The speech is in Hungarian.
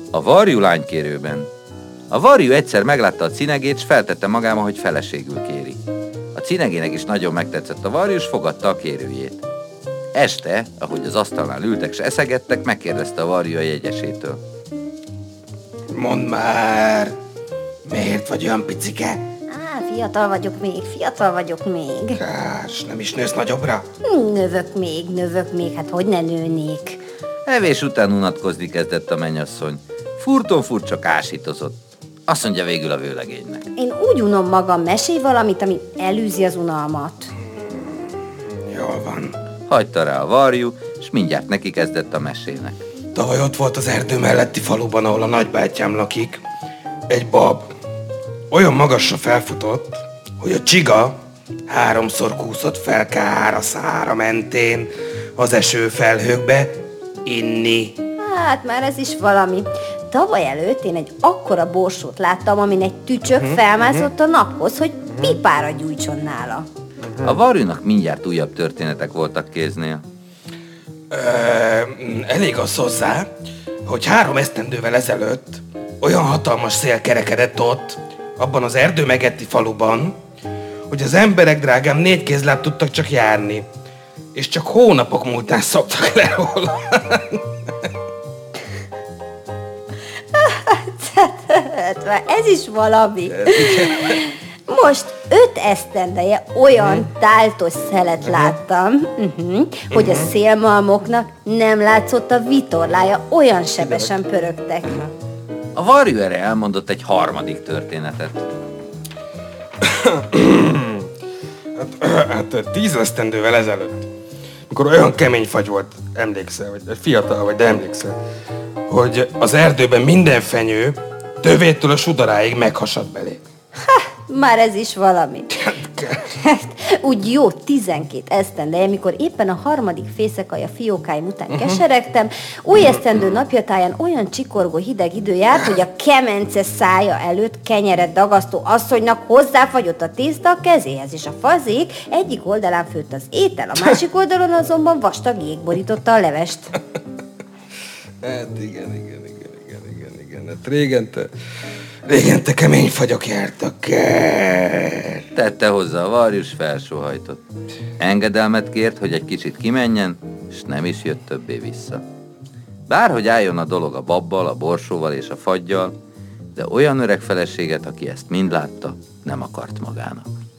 A varjú lánykérőben. A varjú egyszer meglátta a cinegét, s feltette magáma, hogy feleségül kéri. A cinegének is nagyon megtetszett a varjú, s fogadta a kérőjét. Este, ahogy az asztalnál ültek s eszegettek, megkérdezte a varjú a jegyesétől. Mondd már, miért vagy olyan picike? Fiatal vagyok még. És nem is nősz nagyobbra? Növök még, hát hogy ne nőnék. Evés után unatkozni kezdett a mennyasszony. Furton furcsa ásítozott. Azt mondja végül a vőlegénynek. Én úgy unom magam, mesélj valamit, ami elűzi az unalmat. Jól van. Hagyta rá a varjú, és mindjárt neki kezdett a mesének. Tavaly ott volt az erdő melletti faluban, ahol a nagybátyám lakik, egy bab. Olyan magasra felfutott, hogy a csiga 3-szor kúszott fel Kára szára mentén az esőfelhőkbe inni. Hát már ez is valami. Tavaly előtt én egy akkora borsót láttam, amin egy tücsök felmászott a naphoz, hogy pipára gyújtson nála. A varjúnak mindjárt újabb történetek voltak kéznél. Elég az hozzá, hogy 3 esztendővel ezelőtt olyan hatalmas szél kerekedett ott, abban az erdő megetti faluban, hogy az emberek, drágám, 4 kézláb tudtak csak járni, és csak hónapok múltán szoktak le róla. Ez is valami. Most 5 esztendeje olyan táltos szelet láttam, hogy a szélmalmoknak nem látszott a vitorlája, olyan sebesen pörögtek. A varjú erre elmondott egy harmadik történetet. Hát 10 esztendővel ezelőtt, mikor olyan kemény fagy volt, emlékszel, vagy fiatal vagy, de emlékszel, hogy az erdőben minden fenyő tövétől a sudaráig meghasadt belé. Már ez is valami. Úgy jó 12 esztendeje, mikor éppen a 3. fészekaja fiókáim után keseregtem, új esztendő napjatáján olyan csikorgó hideg idő járt, hogy a kemence szája előtt kenyeret dagasztó asszonynak hozzáfagyott a tészta a kezéhez, és a fazék egyik oldalán főtt az étel, a másik oldalon azonban vastag jég borította a levest. Hát igen. Hát régen te kemény fagyok jártak. Tette hozzá a varjú, s felsóhajtott. Engedelmet kért, hogy egy kicsit kimenjen, s nem is jött többé vissza. Bárhogy álljon a dolog a babbal, a borsóval és a faggyal, de olyan öreg feleséget, aki ezt mind látta, nem akart magának.